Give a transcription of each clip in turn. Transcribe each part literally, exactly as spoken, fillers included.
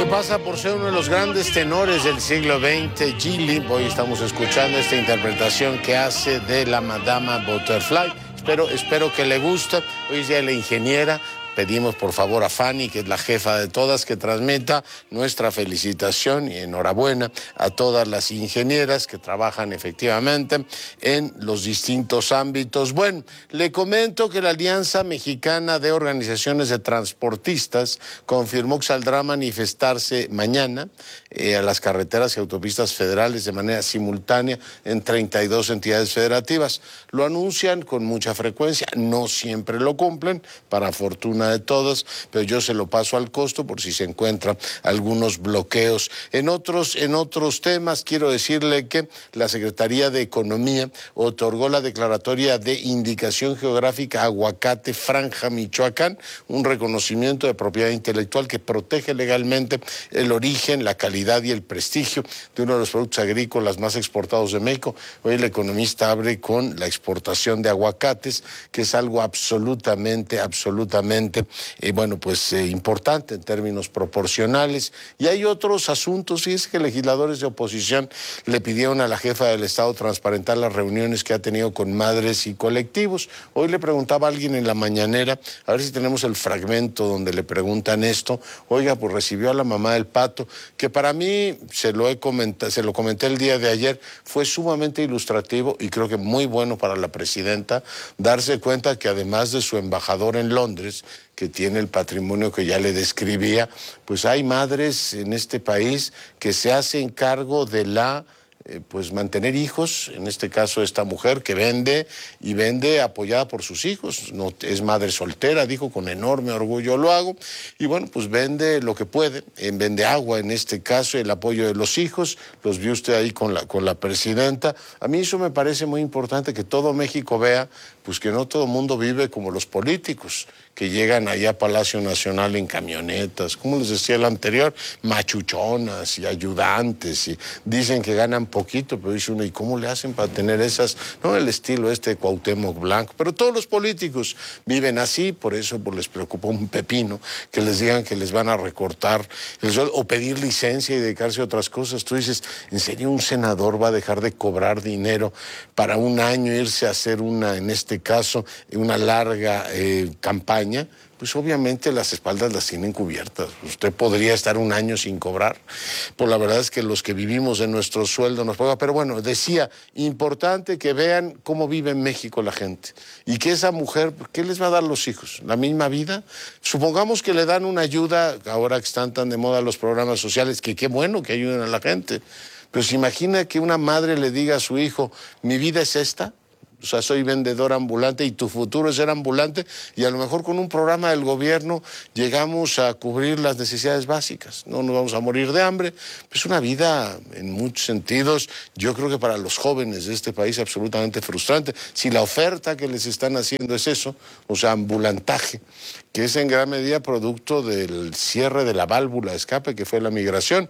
que pasa por ser uno de los grandes tenores del siglo veinte, Gilly. Hoy estamos escuchando esta interpretación que hace de la Madama Butterfly. Espero, espero que le guste. Hoy es día de la ingeniera. Pedimos por favor a Fanny, que es la jefa de todas, que transmita nuestra felicitación y enhorabuena a todas las ingenieras que trabajan efectivamente en los distintos ámbitos. Bueno, le comento que la Alianza Mexicana de Organizaciones de Transportistas confirmó que saldrá a manifestarse mañana eh, a las carreteras y autopistas federales de manera simultánea en treinta y dos entidades federativas. Lo anuncian con mucha frecuencia, no siempre lo cumplen, para fortuna de todos, pero yo se lo paso al costo por si se encuentran algunos bloqueos. En otros, en otros temas, quiero decirle que la Secretaría de Economía otorgó la declaratoria de indicación geográfica Aguacate Franja, Michoacán, un reconocimiento de propiedad intelectual que protege legalmente el origen, la calidad y el prestigio de uno de los productos agrícolas más exportados de México. Hoy el economista abre con la exportación de aguacates, que es algo absolutamente, absolutamente Eh, bueno, pues eh, importante en términos proporcionales. Y hay otros asuntos, y es que legisladores de oposición le pidieron a la jefa del Estado transparentar las reuniones que ha tenido con madres y colectivos. Hoy le preguntaba a alguien en la mañanera, a ver si tenemos el fragmento donde le preguntan esto. Oiga, pues recibió a la mamá del Pato, que para mí, se lo he comentado, se lo comenté el día de ayer, fue sumamente ilustrativo y creo que muy bueno para la presidenta darse cuenta que además de su embajador en Londres, que tiene el patrimonio que ya le describía, pues hay madres en este país que se hacen cargo de la, eh, pues mantener hijos, en este caso esta mujer que vende y vende apoyada por sus hijos, no es madre soltera, dijo, con enorme orgullo lo hago, y bueno, pues vende lo que puede, en vende agua en este caso, el apoyo de los hijos, los vio usted ahí con la, con la presidenta. A mí eso me parece muy importante, que todo México vea, pues que no todo el mundo vive como los políticos, que llegan allá a Palacio Nacional en camionetas, como les decía el anterior, machuchonas y ayudantes, y dicen que ganan poquito, pero dice uno, ¿y cómo le hacen para tener esas? No, el estilo este de Cuauhtémoc Blanco, pero todos los políticos viven así, por eso pues, les preocupa un pepino, que les digan que les van a recortar el sueldo, o pedir licencia y dedicarse a otras cosas. Tú dices, ¿en serio un senador va a dejar de cobrar dinero para un año irse a hacer una, en este caso, una larga eh, campaña? Pues obviamente las espaldas las tienen cubiertas. Usted podría estar un año sin cobrar. Pues la verdad es que los que vivimos de nuestro sueldo nos pagan. Pero bueno, decía, importante que vean cómo vive en México la gente. Y que esa mujer, ¿qué les va a dar los hijos? ¿La misma vida? Supongamos que le dan una ayuda, ahora que están tan de moda los programas sociales, que qué bueno que ayuden a la gente. Pero se imagina que una madre le diga a su hijo, ¿mi vida es esta? O sea, soy vendedor ambulante y tu futuro es ser ambulante, y a lo mejor con un programa del gobierno llegamos a cubrir las necesidades básicas. No nos vamos a morir de hambre. Es una vida, en muchos sentidos, yo creo que para los jóvenes de este país absolutamente frustrante. Si la oferta que les están haciendo es eso, o sea, ambulantaje, que es en gran medida producto del cierre de la válvula de escape que fue la migración,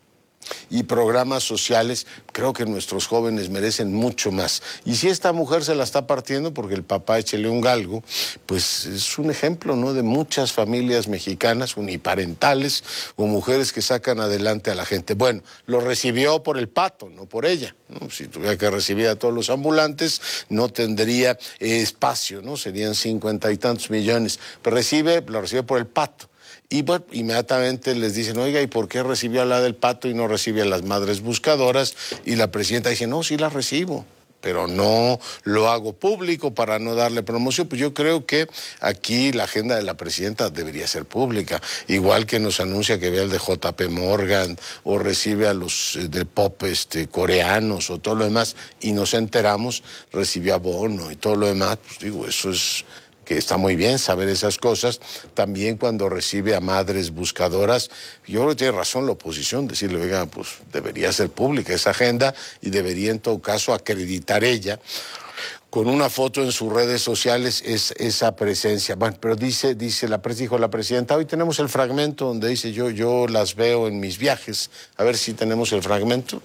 y programas sociales, creo que nuestros jóvenes merecen mucho más. Y si esta mujer se la está partiendo porque el papá échele un galgo, pues es un ejemplo, ¿no?, de muchas familias mexicanas uniparentales o mujeres que sacan adelante a la gente. Bueno, lo recibió por el Pato, no por ella, ¿no? Si tuviera que recibir a todos los ambulantes, no tendría eh, espacio, ¿no? Serían cincuenta y tantos millones. Pero recibe, lo recibe por el Pato. Y bueno, inmediatamente les dicen, oiga, ¿y por qué recibió a la del Pato y no recibe a las madres buscadoras? Y la presidenta dice, no, sí la recibo, pero no lo hago público para no darle promoción. Pues yo creo que aquí la agenda de la presidenta debería ser pública, igual que nos anuncia que ve al de J P Morgan o recibe a los eh, de pop este, coreanos o todo lo demás, y nos enteramos, recibió a Bono y todo lo demás. Pues digo, eso es que está muy bien saber esas cosas. También cuando recibe a madres buscadoras, yo creo que tiene razón la oposición, decirle, oiga, pues debería ser pública esa agenda y debería en todo caso acreditar ella con una foto en sus redes sociales es, esa presencia. Bueno, pero dice, dice la, dijo la presidenta, hoy tenemos el fragmento donde dice, yo, yo las veo en mis viajes. A ver si tenemos el fragmento.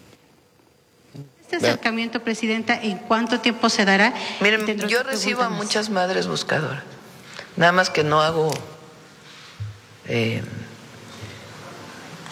Este acercamiento, presidenta, ¿en cuánto tiempo se dará? Miren, yo recibo a muchas madres buscadoras, nada más que no hago, eh,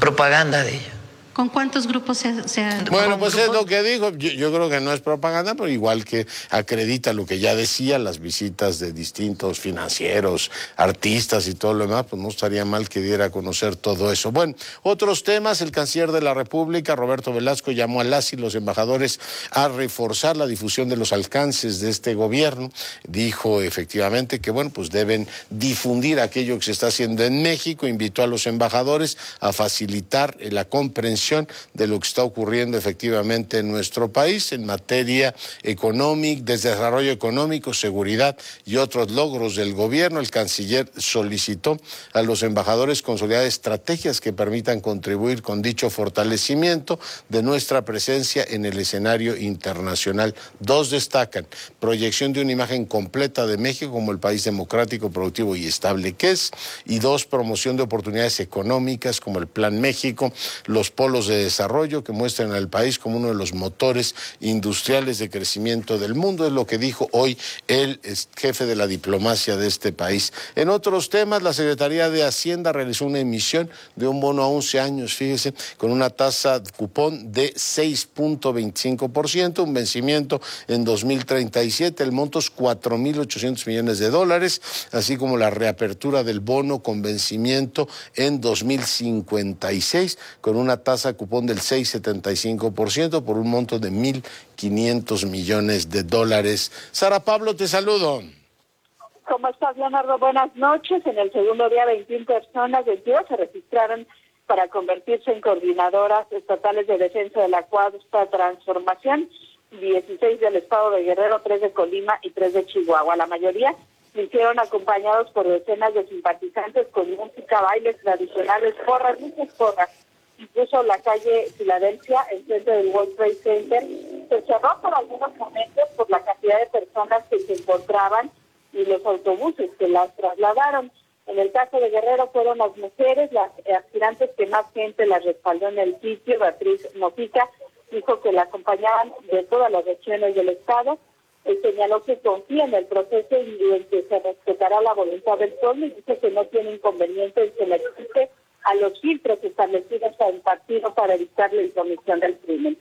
propaganda de ella. ¿Con cuántos grupos se, se ha... Bueno, pues es lo que dijo. Yo, yo creo que no es propaganda, pero igual que acredita lo que ya decía, las visitas de distintos financieros, artistas y todo lo demás, pues no estaría mal que diera a conocer todo eso. Bueno, otros temas. El canciller de la República, Roberto Velasco, llamó a las y los embajadores a reforzar la difusión de los alcances de este gobierno. Dijo efectivamente que, bueno, pues deben difundir aquello que se está haciendo en México. Invitó a los embajadores a facilitar la comprensión de lo que está ocurriendo efectivamente en nuestro país en materia económica, de desarrollo económico, seguridad y otros logros del gobierno. El canciller solicitó a los embajadores consolidar estrategias que permitan contribuir con dicho fortalecimiento de nuestra presencia en el escenario internacional. Dos destacan: proyección de una imagen completa de México como el país democrático, productivo y estable que es, y dos, promoción de oportunidades económicas como el Plan México, los polos de desarrollo que muestran al país como uno de los motores industriales de crecimiento del mundo. Es lo que dijo hoy el jefe de la diplomacia de este país. En otros temas, la Secretaría de Hacienda realizó una emisión de un bono a once años, fíjese, con una tasa cupón de seis punto veinticinco por ciento, un vencimiento en dos mil treinta y siete, el monto es cuatro mil ochocientos millones de dólares, así como la reapertura del bono con vencimiento en dos mil cincuenta y seis, con una tasa cupón del seis punto setenta y cinco por ciento por un monto de mil quinientos millones de dólares. Sara Pablo, te saludo. ¿Cómo estás, Leonardo? Buenas noches. En el segundo día, veintiuna personas, veintidós se registraron para convertirse en coordinadoras estatales de defensa de la cuarta transformación, dieciséis del estado de Guerrero, tres de Colima y tres de Chihuahua. La mayoría lo hicieron acompañados por decenas de simpatizantes con música, bailes tradicionales, porras, muchas porras. Incluso la calle Filadelfia, el centro del World Trade Center, se cerró por algunos momentos por la cantidad de personas que se encontraban y los autobuses que las trasladaron. En el caso de Guerrero fueron las mujeres, las aspirantes que más gente las respaldó en el sitio. Beatriz Mojica dijo que la acompañaban de todas las regiones del estado. Él señaló que confía en el proceso y en que se respetará la voluntad del pueblo, y dice que no tiene inconveniente en que le explique a los filtros establecidos para el partido para evitar la intromisión del crimen.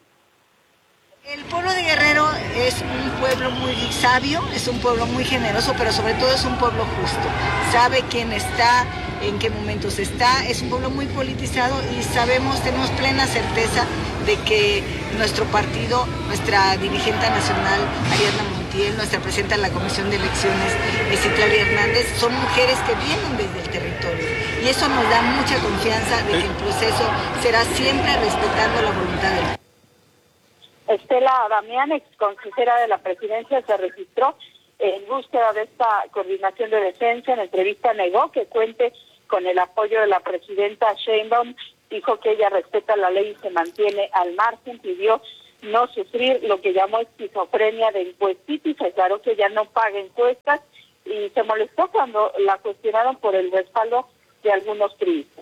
El pueblo de Guerrero es un pueblo muy sabio, es un pueblo muy generoso, pero sobre todo es un pueblo justo. Sabe quién está, en qué momentos está, es un pueblo muy politizado y sabemos, tenemos plena certeza de que nuestro partido, nuestra dirigente nacional, Ariadna Montiel, nuestra presidenta de la Comisión de Elecciones, Citlali Hernández, son mujeres que vienen desde el territorio. Y eso nos da mucha confianza de que el proceso será siempre respetando la voluntad del pueblo. Estela Damián, ex consejera de la presidencia, se registró en búsqueda de esta coordinación de defensa. En entrevista negó que cuente con el apoyo de la presidenta Sheinbaum. Dijo que ella respeta la ley y se mantiene al margen. Pidió no sufrir lo que llamó esquizofrenia de encuestitis. Aclaró que ella no paga encuestas y se molestó cuando la cuestionaron por el respaldo de algunos priistas.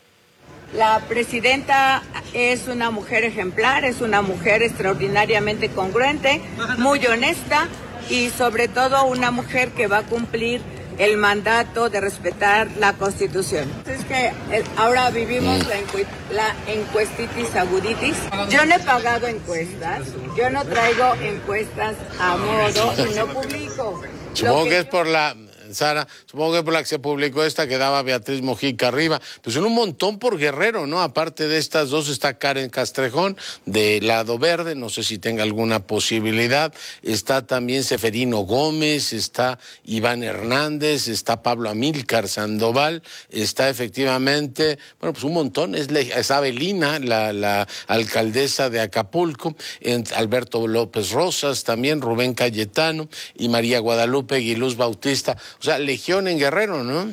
La presidenta es una mujer ejemplar, es una mujer extraordinariamente congruente, muy honesta y sobre todo una mujer que va a cumplir el mandato de respetar la Constitución. Es que ahora vivimos la, encu la encuestitis aguditis. Yo no he pagado encuestas, yo no traigo encuestas a modo y no publico. Supongo que, que es por la... Sara, supongo que por la que se publicó esta que daba Beatriz Mojica arriba, pues son un montón por Guerrero, ¿no? Aparte de estas dos está Karen Castrejón de Lado Verde, no sé si tenga alguna posibilidad, está también Seferino Gómez, está Iván Hernández, está Pablo Amílcar Sandoval, está efectivamente, bueno, pues un montón, es, es Avelina, la, la alcaldesa de Acapulco, Alberto López Rosas también, Rubén Cayetano y María Guadalupe Guiluz Bautista. O sea, legión en Guerrero, ¿no?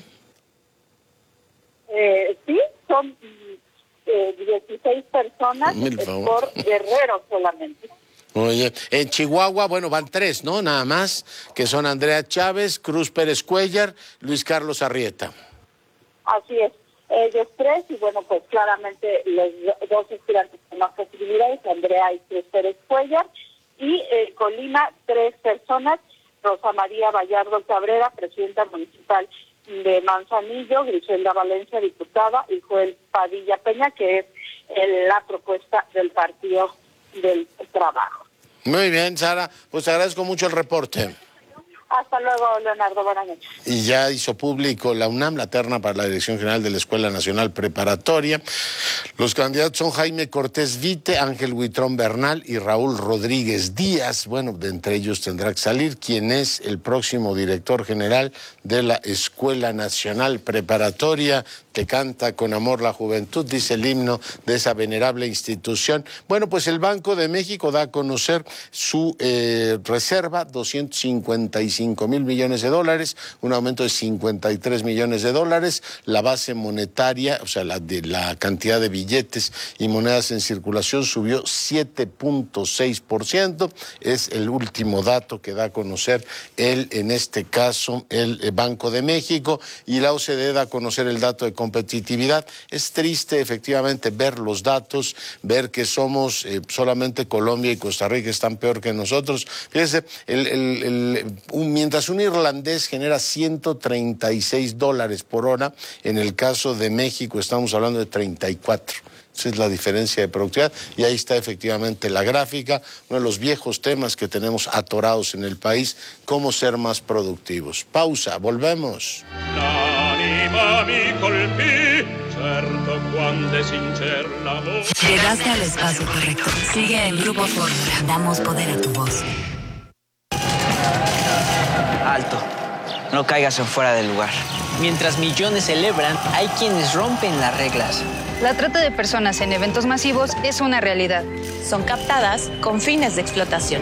Eh, sí, son eh, dieciséis personas por Guerrero solamente. Oye, en Chihuahua, bueno, van tres, ¿no? Nada más, que son Andrea Chávez, Cruz Pérez Cuellar, Luis Carlos Arrieta. Así es, ellos tres, y bueno, pues claramente los dos aspirantes con más posibilidades, Andrea y Cruz Pérez Cuellar, y eh, Colima, tres personas, Rosa María Vallardo Cabrera, presidenta municipal de Manzanillo, Griselda Valencia, diputada, y Joel Padilla Peña, que es el, la propuesta del Partido del Trabajo. Muy bien, Sara, pues te agradezco mucho el reporte. Hasta luego, Leonardo, buenas noches. Y ya hizo público la UNAM la terna para la Dirección General de la Escuela Nacional Preparatoria. Los candidatos son Jaime Cortés Vite, Ángel Huitrón Bernal y Raúl Rodríguez Díaz. Bueno, de entre ellos tendrá que salir quien es el próximo director general de la Escuela Nacional Preparatoria, que canta con amor la juventud, dice el himno de esa venerable institución. Bueno, pues el Banco de México da a conocer su eh, reserva, doscientos cincuenta y cinco mil millones de dólares, un aumento de cincuenta y tres millones de dólares. La base monetaria, o sea, la, de, la cantidad de billetes y monedas en circulación subió siete punto seis por ciento. Es el último dato que da a conocer el, en este caso, el, el Banco de México, y la O C D E da a conocer el dato de competitividad. Es triste, efectivamente, ver los datos, ver que somos eh, solamente Colombia y Costa Rica están peor que nosotros. Fíjese, el, el, el, un, mientras un irlandés genera ciento treinta y seis dólares por hora, en el caso de México estamos hablando de treinta y cuatro. Esa es la diferencia de productividad, y ahí está efectivamente la gráfica, uno de los viejos temas que tenemos atorados en el país, cómo ser más productivos. Pausa, volvemos. Llegaste al espacio correcto. Sigue en Grupo Fórmula. Damos poder a tu voz. Alto. No caigas en fuera del lugar. Mientras millones celebran, hay quienes rompen las reglas. La trata de personas en eventos masivos es una realidad. Son captadas con fines de explotación.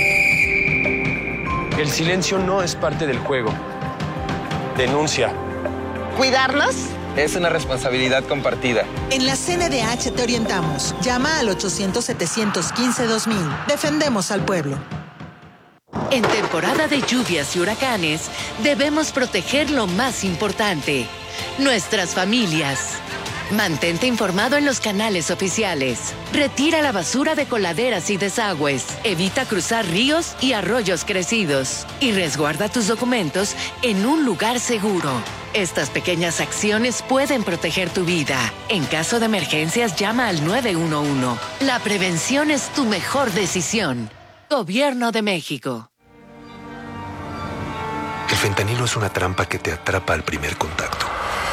El silencio no es parte del juego. Denuncia. ¿Cuidarlos? Es una responsabilidad compartida. En la C N D H te orientamos. Llama al ochocientos, setecientos quince, dos mil. Defendemos al pueblo. En temporada de lluvias y huracanes, debemos proteger lo más importante, nuestras familias. Mantente informado en los canales oficiales. Retira la basura de coladeras y desagües. Evita cruzar ríos y arroyos crecidos. Y resguarda tus documentos en un lugar seguro. Estas pequeñas acciones pueden proteger tu vida. En caso de emergencias, llama al nueve uno uno. La prevención es tu mejor decisión. Gobierno de México. El fentanilo es una trampa que te atrapa al primer contacto.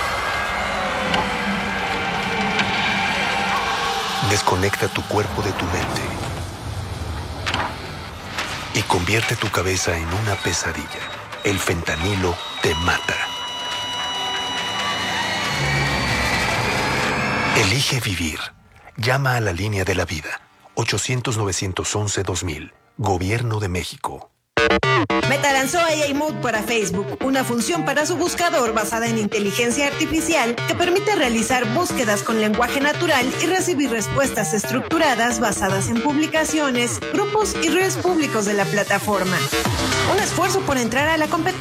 Desconecta tu cuerpo de tu mente y convierte tu cabeza en una pesadilla. El fentanilo te mata. Elige vivir. Llama a la línea de la vida. ochocientos, novecientos once, dos mil. Gobierno de México. Meta lanzó A I Mode para Facebook, una función para su buscador basada en inteligencia artificial que permite realizar búsquedas con lenguaje natural y recibir respuestas estructuradas basadas en publicaciones, grupos y redes públicos de la plataforma. Un esfuerzo por entrar a la competencia.